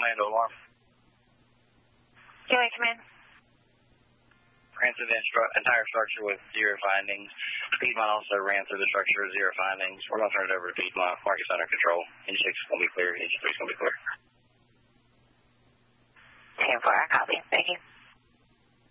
command to alarm. QA command. Ran through the entire structure with 0 findings. Piedmont also ran through the structure with 0 findings. We're going to turn it over to Piedmont. Marcus under control. Engine 6 is going to be clear. Engine 3 is going to be clear. 10-4, I copy. Thank you.